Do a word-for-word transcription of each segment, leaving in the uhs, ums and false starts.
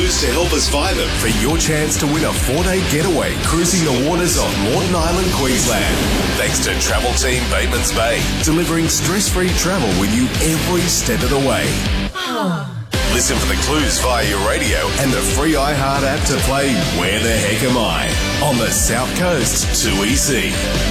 clues to help us find them for your chance to win a four-day getaway cruising the waters of Moreton Island, Queensland. Thanks to Travel Team Batemans Bay, delivering stress-free travel with you every step of the way. Listen for the clues via your radio and the free iHeart app to play Where the Heck Am I? On the South Coast two E C.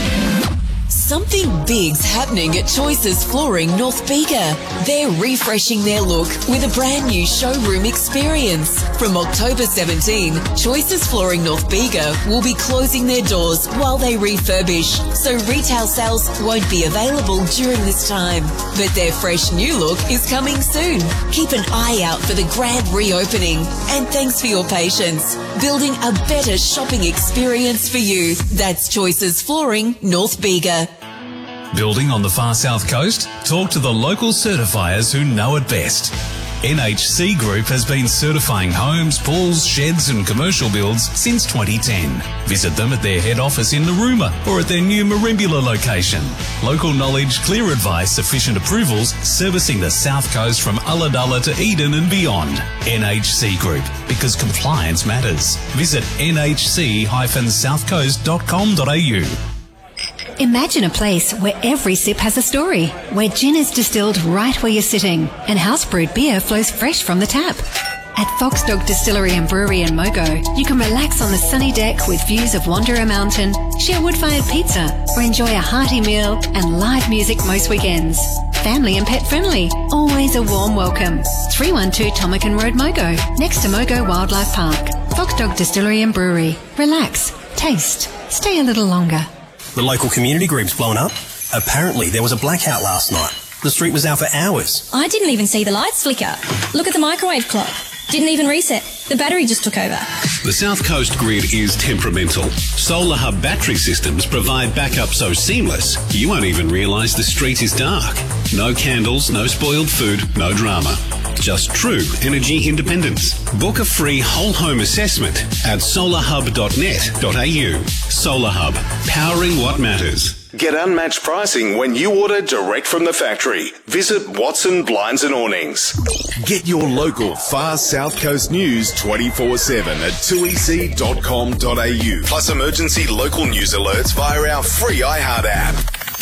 Something big's happening at Choices Flooring North Bega. They're refreshing their look with a brand new showroom experience. From October seventeenth, Choices Flooring North Bega will be closing their doors while they refurbish, so retail sales won't be available during this time. But their fresh new look is coming soon. Keep an eye out for the grand reopening. And thanks for your patience. Building a better shopping experience for you. That's Choices Flooring North Bega. Building on the far south coast? Talk to the local certifiers who know it best. N H C Group has been certifying homes, pools, sheds and commercial builds since twenty ten. Visit them at their head office in Narooma or at their new Marimbula location. Local knowledge, clear advice, efficient approvals, servicing the south coast from Ulladulla to Eden and beyond. N H C Group, because compliance matters. Visit n h c dash south coast dot com dot a u. Imagine a place where every sip has a story, where gin is distilled right where you're sitting and house-brewed beer flows fresh from the tap. At Fox Dog Distillery and Brewery in Mogo, you can relax on the sunny deck with views of Wanderer Mountain, share wood-fired pizza, or enjoy a hearty meal and live music most weekends. Family and pet friendly, always a warm welcome. three one two Tomakan Road, Mogo, next to Mogo Wildlife Park. Fox Dog Distillery and Brewery. Relax, taste, stay a little longer. The local community group's blown up. Apparently there was a blackout last night. The street was out for hours. I didn't even see the lights flicker. Look at the microwave clock. Didn't even reset. The battery just took over. The South Coast grid is temperamental. Solar Hub battery systems provide backup so seamless you won't even realise the street is dark. No candles, no spoiled food, no drama. Just true energy independence. Book a free whole home assessment at solar hub dot net dot a u. Solar Hub, powering what matters. Get unmatched pricing when you order direct from the factory. Visit Watson Blinds and Awnings. Get your local far South Coast news twenty-four seven at two e c dot com dot a u. Plus emergency local news alerts via our free iHeart app.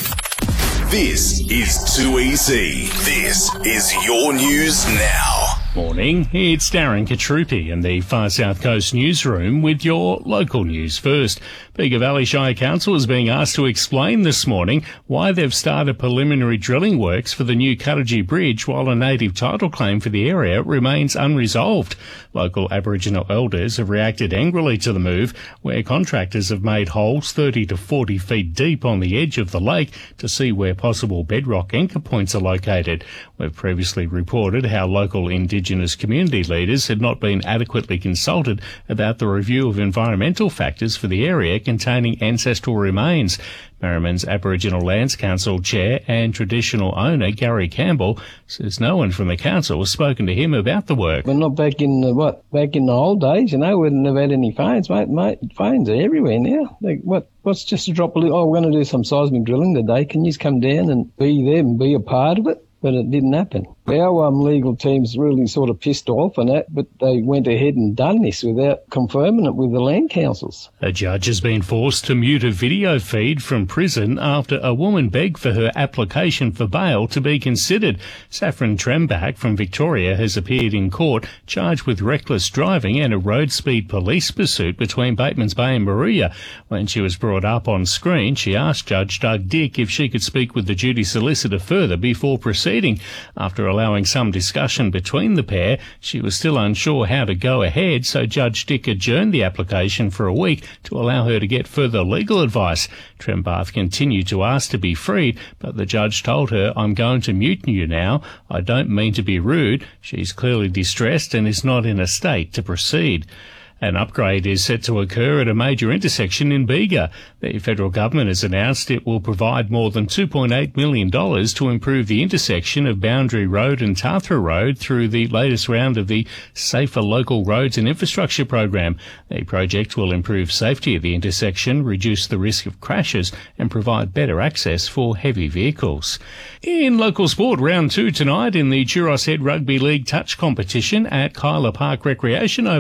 This is two E C. This is your news now. Morning, it's Darren Katrupi in the Far South Coast newsroom with your local news first. Bega Valley Shire Council is being asked to explain this morning why they've started preliminary drilling works for the new Cuttagee Bridge while a native title claim for the area remains unresolved. Local Aboriginal elders have reacted angrily to the move, where contractors have made holes thirty to forty feet deep on the edge of the lake to see where possible bedrock anchor points are located. We've previously reported how local Indigenous community leaders had not been adequately consulted about the review of environmental factors for the area containing ancestral remains. Merriman's Aboriginal Lands Council Chair and traditional owner Gary Campbell says no one from the council has spoken to him about the work. We're not back in the, what, back in the old days, you know, we wouldn't have had any phones, mate, mate. Phones are everywhere now. Like, what, what's just to drop a little, oh, we're going to do some seismic drilling today. Can you just come down and be there and be a part of it? But it didn't happen. Our um, legal team's really sort of pissed off on that, but they went ahead and done this without confirming it with the land councils. A judge has been forced to mute a video feed from prison after a woman begged for her application for bail to be considered. Saffron Trembach from Victoria has appeared in court charged with reckless driving and a road speed police pursuit between Batemans Bay and Moruya. When she was brought up on screen, she asked Judge Doug Dick if she could speak with the duty solicitor further before proceeding. After allowing some discussion between the pair, she was still unsure how to go ahead, so Judge Dick adjourned the application for a week to allow her to get further legal advice. Trembath continued to ask to be freed, but the judge told her, "I'm going to mute you now. I don't mean to be rude. She's clearly distressed and is not in a state to proceed." An upgrade is set to occur at a major intersection in Bega. The federal government has announced it will provide more than two point eight million dollars to improve the intersection of Boundary Road and Tathra Road through the latest round of the Safer Local Roads and Infrastructure program. The project will improve safety at the intersection, reduce the risk of crashes and provide better access for heavy vehicles. In local sport, round two tonight in the Churros Head Rugby League touch competition at Kyla Park Recreation